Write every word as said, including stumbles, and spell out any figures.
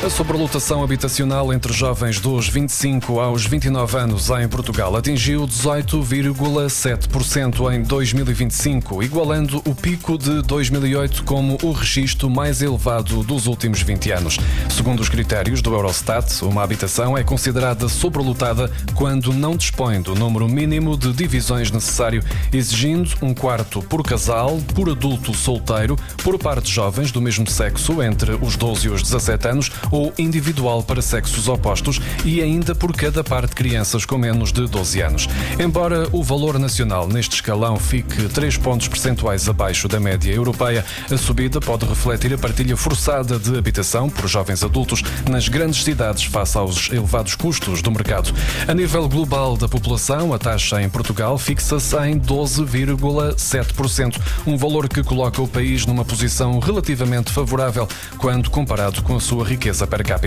A sobrelotação habitacional entre jovens dos vinte e cinco aos vinte e nove anos em Portugal atingiu dezoito vírgula sete por cento em dois mil e vinte e cinco, igualando o pico de dois mil e oito como o registro mais elevado dos últimos vinte anos. Segundo os critérios do Eurostat, uma habitação é considerada sobrelotada quando não dispõe do número mínimo de divisões necessário, exigindo um quarto por casal, por adulto solteiro, por par de jovens do mesmo sexo entre os doze e os dezassete anos ou individual para sexos opostos e ainda por cada par de crianças com menos de doze anos. Embora o valor nacional neste escalão fique três pontos percentuais abaixo da média europeia, a subida pode refletir a partilha forçada de habitação por jovens adultos nas grandes cidades face aos elevados custos do mercado. A nível global da população, a taxa em Portugal fixa-se em doze vírgula sete por cento, um valor que coloca o país numa posição relativamente favorável quando comparado com a sua riqueza per capita.